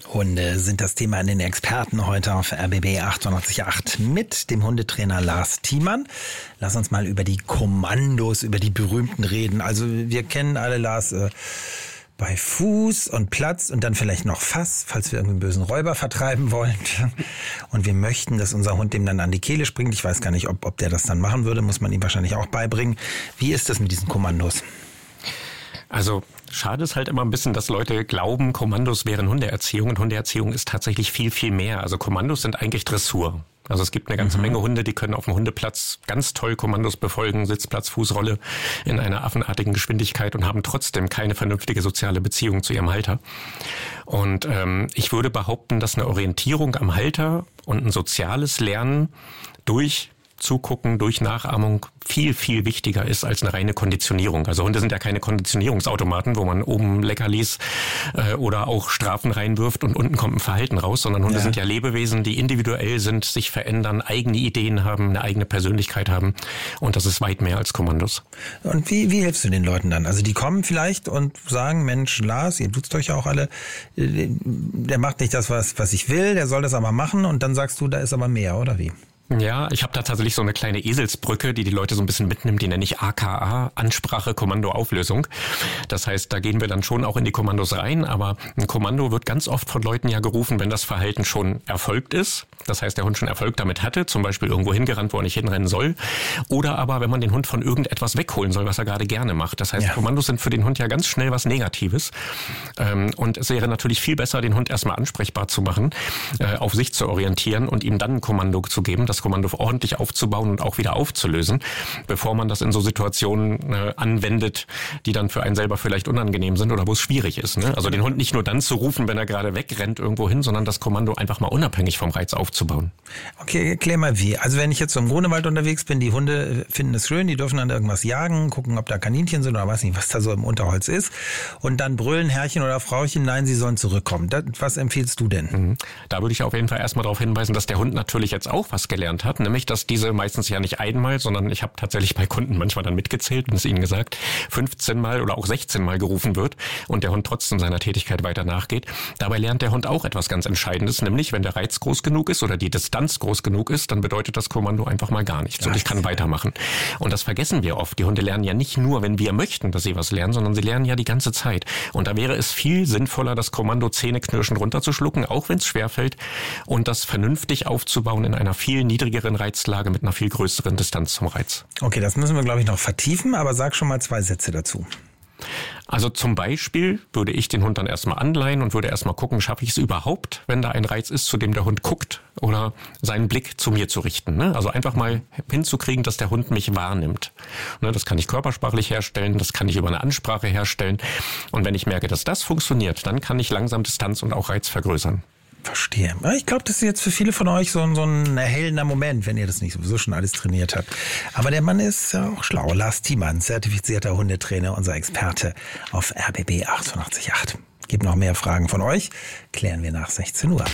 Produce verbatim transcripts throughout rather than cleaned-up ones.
Hunde sind das Thema in den Experten heute auf R B B achtundachtzig Komma acht mit dem Hundetrainer Lars Thiemann. Lass uns mal über die Kommandos, über die berühmten reden. Also wir kennen alle Lars äh, bei Fuß und Platz und dann vielleicht noch Fass, falls wir irgendeinen bösen Räuber vertreiben wollen. Und wir möchten, dass unser Hund dem dann an die Kehle springt. Ich weiß gar nicht, ob, ob der das dann machen würde, muss man ihm wahrscheinlich auch beibringen. Wie ist das mit diesen Kommandos? Also schade ist halt immer ein bisschen, dass Leute glauben, Kommandos wären Hundeerziehung, und Hundeerziehung ist tatsächlich viel, viel mehr. Also Kommandos sind eigentlich Dressur. Also es gibt eine ganze mhm. Menge Hunde, die können auf dem Hundeplatz ganz toll Kommandos befolgen, Sitzplatz, Fußrolle in einer affenartigen Geschwindigkeit und haben trotzdem keine vernünftige soziale Beziehung zu ihrem Halter. Und ähm, ich würde behaupten, dass eine Orientierung am Halter und ein soziales Lernen durch Zugucken, durch Nachahmung viel, viel wichtiger ist als eine reine Konditionierung. Also Hunde sind ja keine Konditionierungsautomaten, wo man oben Leckerlis äh, oder auch Strafen reinwirft und unten kommt ein Verhalten raus, sondern Hunde ja. sind ja Lebewesen, die individuell sind, sich verändern, eigene Ideen haben, eine eigene Persönlichkeit haben, und das ist weit mehr als Kommandos. Und wie, wie hilfst du den Leuten dann? Also die kommen vielleicht und sagen, Mensch, Lars, ihr duzt euch ja auch alle, der macht nicht das, was, was ich will, der soll das aber machen, und dann sagst du, da ist aber mehr, oder wie? Ja, ich habe da tatsächlich so eine kleine Eselsbrücke, die die Leute so ein bisschen mitnimmt, die nenne ich A K A, Ansprache, Kommando, Auflösung. Das heißt, da gehen wir dann schon auch in die Kommandos rein, aber ein Kommando wird ganz oft von Leuten ja gerufen, wenn das Verhalten schon erfolgt ist. Das heißt, der Hund schon Erfolg damit hatte, zum Beispiel irgendwo hingerannt, wo er nicht hinrennen soll. Oder aber, wenn man den Hund von irgendetwas wegholen soll, was er gerade gerne macht. Das heißt, ja. Kommandos sind für den Hund ja ganz schnell was Negatives. Und es wäre natürlich viel besser, den Hund erstmal ansprechbar zu machen, auf sich zu orientieren und ihm dann ein Kommando zu geben, das Kommando ordentlich aufzubauen und auch wieder aufzulösen, bevor man das in so Situationen äh, anwendet, die dann für einen selber vielleicht unangenehm sind oder wo es schwierig ist. Ne? Also den Hund nicht nur dann zu rufen, wenn er gerade wegrennt irgendwo hin, sondern das Kommando einfach mal unabhängig vom Reiz aufzubauen. Okay, erklär mal wie. Also wenn ich jetzt so im Grunewald unterwegs bin, die Hunde finden es schön, die dürfen dann irgendwas jagen, gucken, ob da Kaninchen sind oder weiß nicht, was da so im Unterholz ist, und dann brüllen Herrchen oder Frauchen, nein, sie sollen zurückkommen. Das, was empfiehlst du denn? Mhm. Da würde ich auf jeden Fall erstmal darauf hinweisen, dass der Hund natürlich jetzt auch was gelernt hat, nämlich, dass diese meistens ja nicht einmal, sondern ich habe tatsächlich bei Kunden manchmal dann mitgezählt und es ihnen gesagt, fünfzehn Mal oder auch sechzehn Mal gerufen wird und der Hund trotzdem seiner Tätigkeit weiter nachgeht. Dabei lernt der Hund auch etwas ganz Entscheidendes, nämlich, wenn der Reiz groß genug ist oder die Distanz groß genug ist, dann bedeutet das Kommando einfach mal gar nichts und ich kann weitermachen. Und das vergessen wir oft. Die Hunde lernen ja nicht nur, wenn wir möchten, dass sie was lernen, sondern sie lernen ja die ganze Zeit. Und da wäre es viel sinnvoller, das Kommando zähneknirschend runterzuschlucken, auch wenn es schwerfällt, und das vernünftig aufzubauen in einer viel niedrigeren Reizlage mit einer viel größeren Distanz zum Reiz. Okay, das müssen wir, glaube ich, noch vertiefen, aber sag schon mal zwei Sätze dazu. Also zum Beispiel würde ich den Hund dann erstmal anleihen und würde erstmal gucken, schaffe ich es überhaupt, wenn da ein Reiz ist, zu dem der Hund guckt, oder seinen Blick zu mir zu richten. Ne? Also einfach mal hinzukriegen, dass der Hund mich wahrnimmt. Ne, das kann ich körpersprachlich herstellen, das kann ich über eine Ansprache herstellen. Und wenn ich merke, dass das funktioniert, dann kann ich langsam Distanz und auch Reiz vergrößern. Verstehe. Ich glaube, das ist jetzt für viele von euch so ein, so ein erhellender Moment, wenn ihr das nicht sowieso schon alles trainiert habt. Aber der Mann ist ja auch schlau. Lars Thiemann, zertifizierter Hundetrainer, unser Experte auf R B B achtundachtzig Komma acht. Gibt noch mehr Fragen von euch, klären wir nach sechzehn Uhr.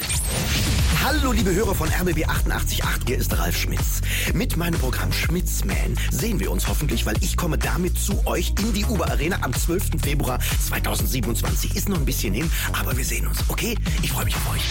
Hallo liebe Hörer von R B B achtundachtzig Komma acht, hier ist Ralf Schmitz. Mit meinem Programm Schmitzman sehen wir uns hoffentlich, weil ich komme damit zu euch in die Uber Arena am zwölften Februar zweitausendsiebenundzwanzig. Ist noch ein bisschen hin, aber wir sehen uns, okay? Ich freue mich auf euch.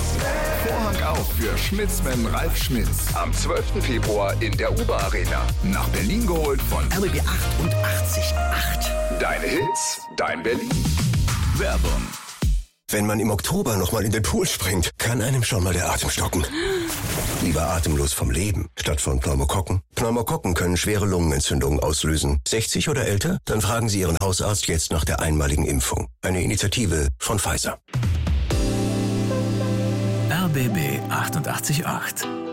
Vorhang auf für Schmitzman Ralf Schmitz. Am zwölften Februar in der Uber Arena. Nach Berlin geholt von R B B achtundachtzig Komma acht. Deine Hits, dein Berlin. Werbung. Wenn man im Oktober nochmal in den Pool springt, kann einem schon mal der Atem stocken. Lieber atemlos vom Leben, statt von Pneumokokken. Pneumokokken können schwere Lungenentzündungen auslösen. sechzig oder älter? Dann fragen Sie Ihren Hausarzt jetzt nach der einmaligen Impfung. Eine Initiative von Pfizer. R B B achtundachtzig Komma acht